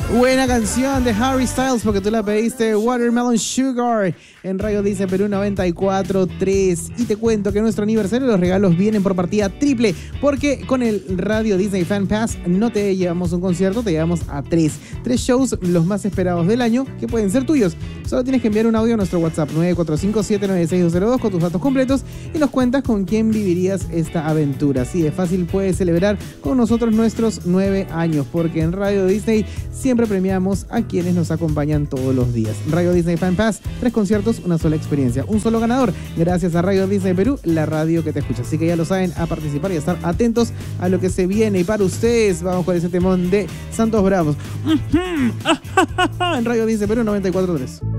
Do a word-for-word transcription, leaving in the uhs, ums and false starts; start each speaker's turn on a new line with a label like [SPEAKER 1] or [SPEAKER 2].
[SPEAKER 1] Buena canción de Harry Styles porque tú la pediste, Watermelon Sugar, en Radio Disney Perú noventa y cuatro punto tres. Y te cuento que en nuestro aniversario los regalos vienen por partida triple, porque con el Radio Disney Fan Pass no te llevamos un concierto, te llevamos a tres. Tres shows los más esperados del año que pueden ser tuyos. Solo tienes que enviar un audio a nuestro WhatsApp nueve cuatro cinco siete nueve seis dos cero dos con tus datos completos y nos cuentas con quién vivirías esta aventura. Así de fácil puedes celebrar con nosotros nuestros nueve años, porque en Radio Disney siempre premiamos a quienes nos acompañan todos los días. Radio Disney Fan Pass, tres conciertos, una sola experiencia, un solo ganador. Gracias a Radio Disney Perú, la radio que te escucha. Así que ya lo saben, a participar y a estar atentos a lo que se viene. Y para ustedes, vamos con ese temón de Santos Bravos. En Radio Disney Perú noventa y cuatro punto tres.